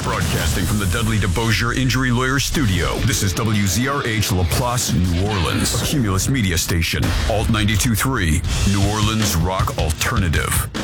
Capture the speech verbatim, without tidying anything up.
Broadcasting from the Dudley DeBosier Injury Lawyer Studio, this is W Z R H LaPlace, New Orleans, a Cumulus media station, Alt ninety-two point three, New Orleans Rock Alternative.